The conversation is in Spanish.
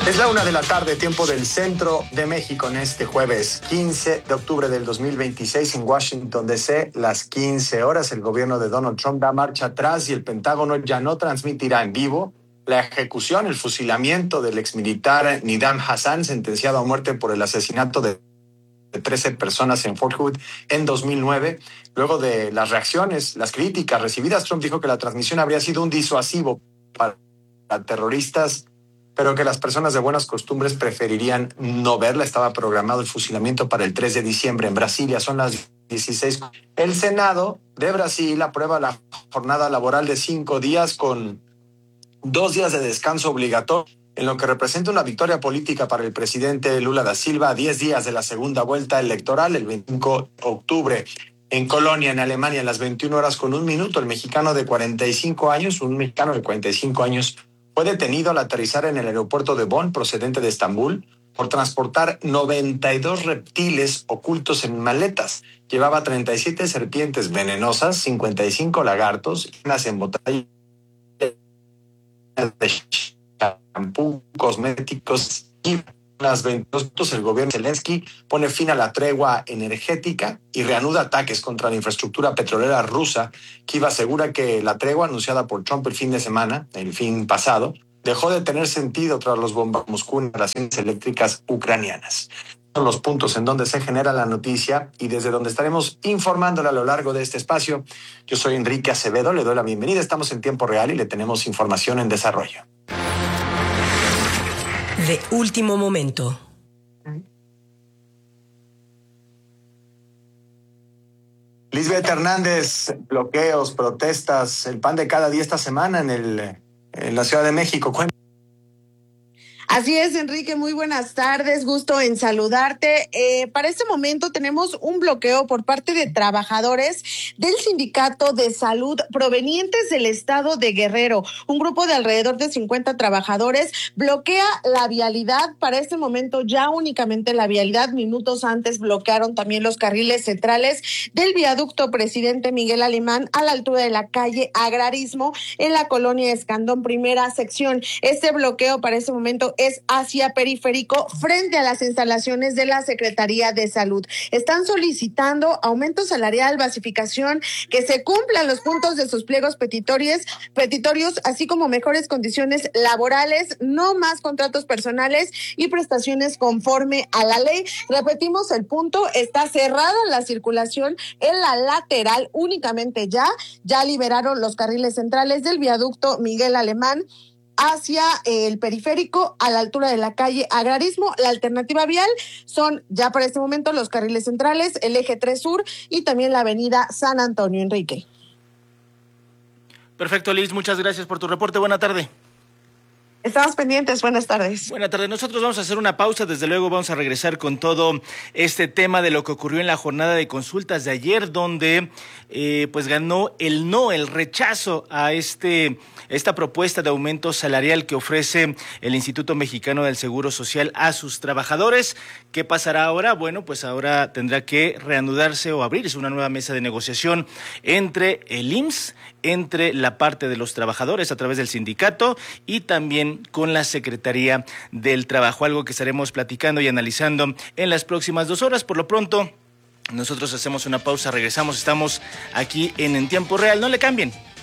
Es la 1:00 p.m, tiempo del centro de México, en este jueves 15 de octubre del 2026 en Washington, D.C. Las 15 horas, el gobierno de Donald Trump da marcha atrás y el Pentágono ya no transmitirá en vivo la ejecución, el fusilamiento del exmilitar Nidam Hassan, sentenciado a muerte por el asesinato de 13 personas en Fort Hood en 2009. Luego de las reacciones, las críticas recibidas, Trump dijo que la transmisión habría sido un disuasivo para terroristas, pero que las personas de buenas costumbres preferirían no verla. Estaba programado el fusilamiento para el 3 de diciembre en Brasilia. Son las 16. El Senado de Brasil aprueba la jornada laboral de 5 días con 2 días de descanso obligatorio, en lo que representa una victoria política para el presidente Lula da Silva a 10 días de la segunda vuelta electoral, el 25 de octubre. En Colonia, en Alemania, a las 21:01, el mexicano de 45 años, fue detenido al aterrizar en el aeropuerto de Bonn, procedente de Estambul, por transportar 92 reptiles ocultos en maletas. Llevaba 37 serpientes venenosas, 55 lagartos, unas en botellas de champú, cosméticos y unas 22 minutos. El gobierno de Zelensky pone fin a la tregua energética y reanuda ataques contra la infraestructura petrolera rusa. Kiev asegura que la tregua anunciada por Trump el fin pasado, dejó de tener sentido tras los bombardeos de Moscú en las instalaciones eléctricas ucranianas. Son los puntos en donde se genera la noticia y desde donde estaremos informándole a lo largo de este espacio. Yo soy Enrique Acevedo, le doy la bienvenida. Estamos en tiempo real y le tenemos información en desarrollo. De último momento. Lisbeth Hernández, bloqueos, protestas, el pan de cada día esta semana en la Ciudad de México. Así es, Enrique, muy buenas tardes, gusto en saludarte. Para este momento tenemos un bloqueo por parte de trabajadores del Sindicato de Salud provenientes del estado de Guerrero. Un grupo de alrededor de 50 trabajadores bloquea la vialidad. Para este momento ya únicamente la vialidad. Minutos antes bloquearon también los carriles centrales del viaducto Presidente Miguel Alemán a la altura de la calle Agrarismo en la colonia Escandón, primera sección. Este bloqueo para este momento es hacia Periférico, frente a las instalaciones de la Secretaría de Salud. Están solicitando aumento salarial, basificación, que se cumplan los puntos de sus pliegos petitorios, así como mejores condiciones laborales, no más contratos personales y prestaciones conforme a la ley. Repetimos el punto, está cerrada la circulación en la lateral únicamente ya liberaron los carriles centrales del viaducto Miguel Alemán hacia el Periférico a la altura de la calle Agrarismo. La alternativa vial son ya para este momento los carriles centrales, el eje 3 Sur y también la avenida San Antonio. Enrique. Perfecto, Liz, muchas gracias por tu reporte. Buena tarde. Estamos pendientes, buenas tardes. Buenas tardes, nosotros vamos a hacer una pausa, desde luego vamos a regresar con todo este tema de lo que ocurrió en la jornada de consultas de ayer, donde pues ganó el rechazo a esta propuesta de aumento salarial que ofrece el Instituto Mexicano del Seguro Social a sus trabajadores. ¿Qué pasará ahora? Bueno, pues ahora tendrá que reanudarse o abrirse una nueva mesa de negociación entre el IMSS, entre la parte de los trabajadores a través del sindicato y también con la Secretaría del Trabajo, algo que estaremos platicando y analizando en las próximas 2 horas. Por lo pronto, nosotros hacemos una pausa, regresamos, estamos aquí en Tiempo Real, no le cambien.